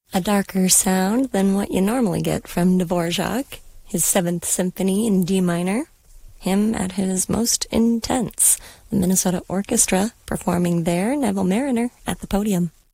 A darker sound than what you normally get from Dvorak, his Seventh Symphony in D minor. Him at his most intense. The Minnesota Orchestra performing there, Neville Mariner at the podium.